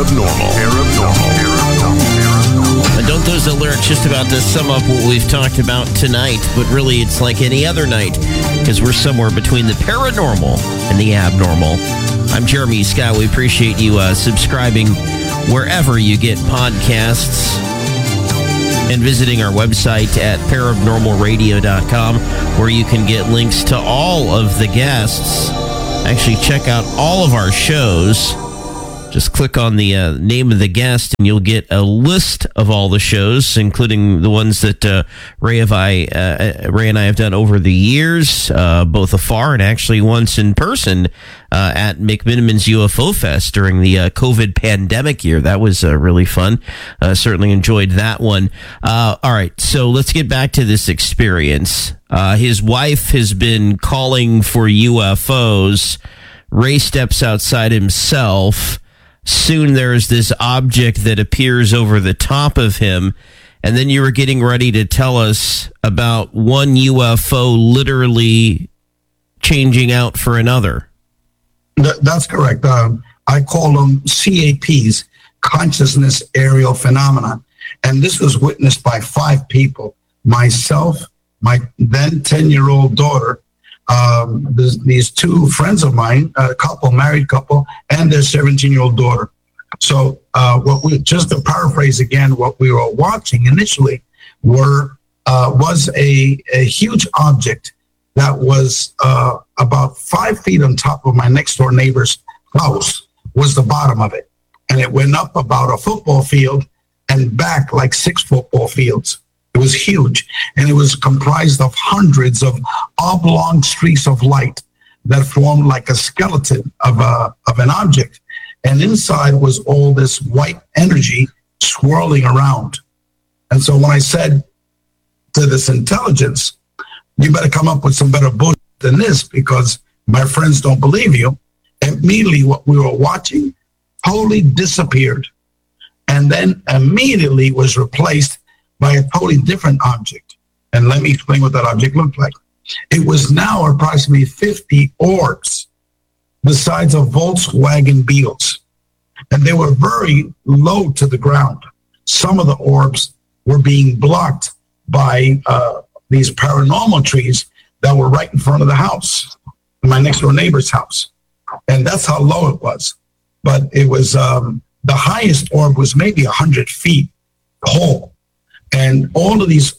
Paranormal. And don't those lyrics just about to sum up what we've talked about tonight? But really, it's like any other night, because we're somewhere between the paranormal and the abnormal. I'm Jeremy Scott. We appreciate you subscribing wherever you get podcasts and visiting our website at paranormalradio.com, where you can get links to all of the guests. Actually, check out all of our shows. Just click on the name of the guest, and you'll get a list of all the shows, including the ones that Ray and I have done over the years, both afar and actually once in person at McMiniman's UFO Fest during the COVID pandemic year. That was really fun. Certainly enjoyed that one. All right, so let's get back to this experience. His wife has been calling for UFOs. Ray steps outside himself. Soon there's this object that appears over the top of him, and then you were getting ready to tell us about one UFO literally changing out for another. That's correct. I call them CAPs, consciousness aerial phenomena, and this was witnessed by 5 people: myself, my then 10-year-old daughter, these 2 friends of mine, a couple, married couple, and their 17-year-old daughter. So just to paraphrase again, what we were watching initially was a huge object that was about 5 feet on top of my next door neighbor's house, was the bottom of it. And it went up about a football field and back like 6 football fields. It was huge, and it was comprised of hundreds of oblong streaks of light that formed like a skeleton of an object. And inside was all this white energy swirling around. And so when I said to this intelligence, you better come up with some better bullshit than this, because my friends don't believe you, immediately what we were watching totally disappeared, and then immediately was replaced by a totally different object. And let me explain what that object looked like. It was now approximately 50 orbs the size of Volkswagen Beetles. And they were very low to the ground. Some of the orbs were being blocked by these paranormal trees that were right in front of the house, my next door neighbor's house. And that's how low it was. But it was, the highest orb was maybe 100 feet tall. And all of these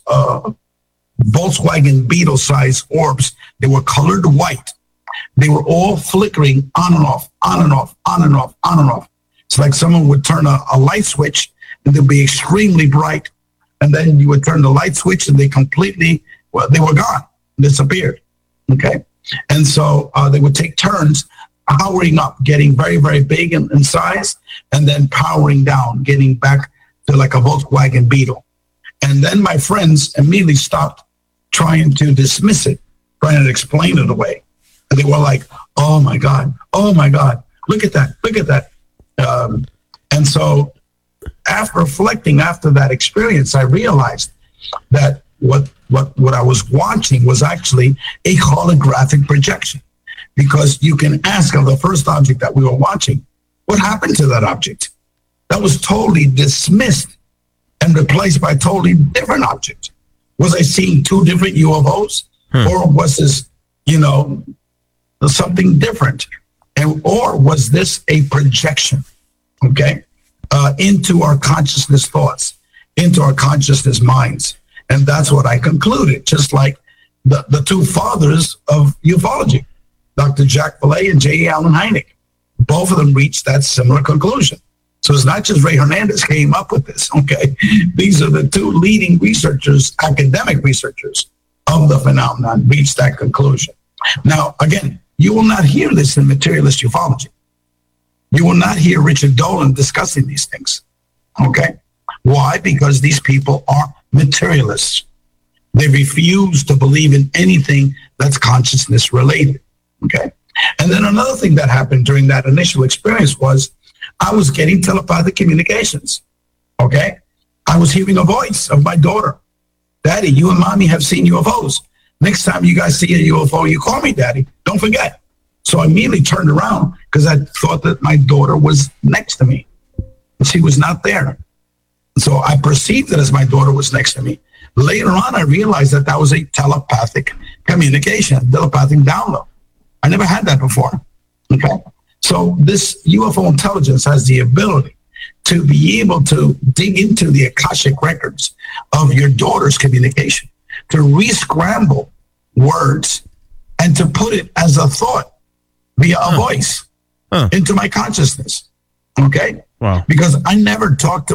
Volkswagen Beetle-sized orbs, they were colored white. They were all flickering on and off, on and off, on and off, on and off. It's like someone would turn a light switch, and they'd be extremely bright. And then you would turn the light switch, and they were gone, disappeared. Okay? And so they would take turns powering up, getting very, very big in size, and then powering down, getting back to like a Volkswagen Beetle. And then my friends immediately stopped trying to dismiss it, trying to explain it away. And they were like, oh my God, look at that. And so after reflecting after that experience, I realized that what I was watching was actually a holographic projection. Because you can ask of the first object that we were watching, what happened to that object? That was totally dismissed and replaced by a totally different object. Was I seeing 2 different UFOs? Or was this, something different? Or was this a projection, into our consciousness thoughts, into our consciousness minds? And that's what I concluded, just like the 2 fathers of ufology, Dr. Jack Valet and J. Allen Hynek. Both of them reached that similar conclusion. So it's not just Ray Hernandez came up with this, These are the 2 leading researchers, academic researchers of the phenomenon, reached that conclusion. Now, again, you will not hear this in materialist ufology. You will not hear Richard Dolan discussing these things, Why? Because these people are materialists. They refuse to believe in anything that's consciousness related, And then another thing that happened during that initial experience was I was getting telepathic communications, I was hearing a voice of my daughter. Daddy, you and Mommy have seen UFOs. Next time you guys see a UFO, you call me, Daddy. Don't forget. So I immediately turned around because I thought that my daughter was next to me. She was not there. So I perceived it as my daughter was next to me. Later on, I realized that was a telepathic communication, telepathic download. I never had that before. Okay. So this UFO intelligence has the ability to be able to dig into the Akashic records of your daughter's communication, to re-scramble words and to put it as a thought via a voice into my consciousness. Okay? Wow. Because I never talked